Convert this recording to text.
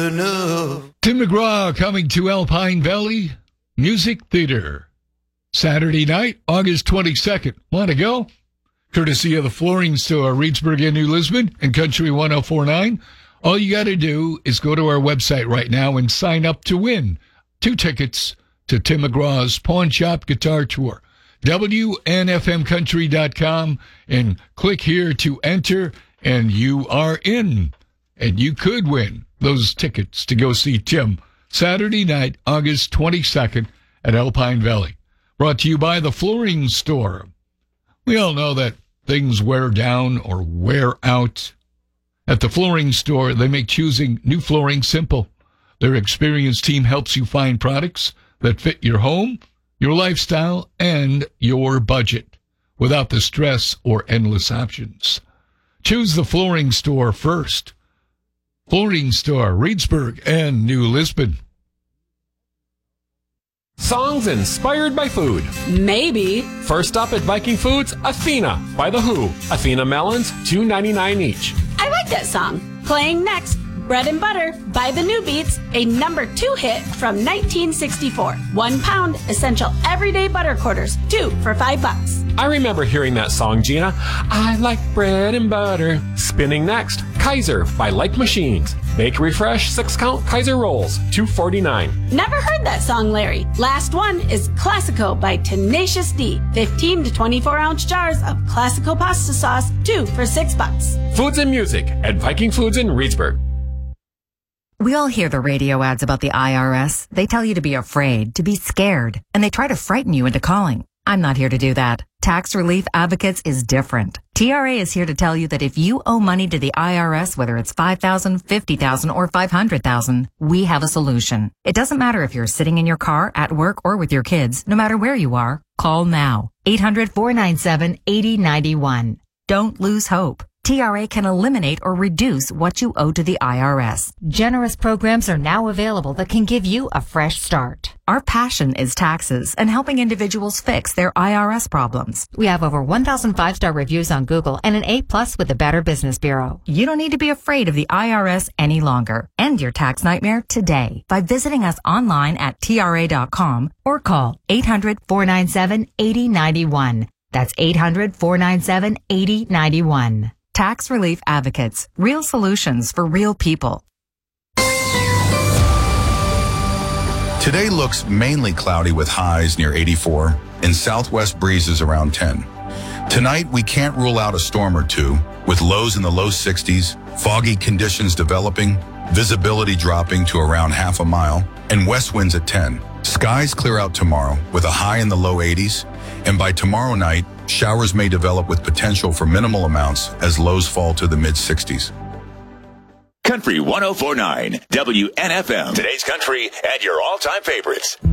Tim McGraw coming to Alpine Valley Music Theater. Saturday night, August 22nd. Want to go? Courtesy of the Flooring Store, Reedsburg and New Lisbon, and Country 1049. All you got to do is go to our website right now and sign up to win 2 tickets to Tim McGraw's Pawn Shop Guitar Tour. WNFMcountry.com and click here to enter, and you are in. And you could win those tickets to go see Tim Saturday night, August 22nd at Alpine Valley. Brought to you by the Flooring Store. We all know that things wear down or wear out. At the Flooring Store, they make choosing new flooring simple. Their experienced team helps you find products that fit your home, your lifestyle, and your budget without the stress or endless options. Choose the Flooring Store first. Flooring Store, Reedsburg and New Lisbon. Songs inspired by food. Maybe. First up at Viking Foods, Athena by The Who. Athena melons, $2.99 each. I like that song. Playing next, Bread and Butter by The New Beats, a #2 hit from 1964. 1 pound essential everyday butter quarters, 2 for $5. I remember hearing that song, Gina. I like bread and butter. Spinning next, Kaiser by Like Machines. Bakery Fresh 6-count Kaiser rolls, $2.49. Never heard that song, Larry. Last one is Classico by Tenacious D. 15 to 24-ounce jars of Classico pasta sauce, 2 for $6. Foods and music at Viking Foods in Reedsburg. We all hear the radio ads about the IRS. They tell you to be afraid, to be scared, and they try to frighten you into calling. I'm not here to do that. Tax Relief Advocates is different. TRA is here to tell you that if you owe money to the IRS, whether it's $5,000, $50,000, or $500,000, we have a solution. It doesn't matter if you're sitting in your car, at work, or with your kids. No matter where you are, call now. 800-497-8091. Don't lose hope. TRA can eliminate or reduce what you owe to the IRS. Generous programs are now available that can give you a fresh start. Our passion is taxes and helping individuals fix their IRS problems. We have over 1,000 5-star reviews on Google and an A+ with the Better Business Bureau. You don't need to be afraid of the IRS any longer. End your tax nightmare today by visiting us online at TRA.com or call 800-497-8091. That's 800-497-8091. Tax Relief Advocates. Real solutions for real people. Today looks mainly cloudy with highs near 84 and southwest breezes around 10. Tonight, we can't rule out a storm or two, with lows in the low 60s, foggy conditions developing, visibility dropping to around half a mile, and west winds at 10. Skies clear out tomorrow with a high in the low 80s, and by tomorrow night, showers may develop with potential for minimal amounts as lows fall to the mid-60s. Country 1049, WNFM. Today's country and your all-time favorites.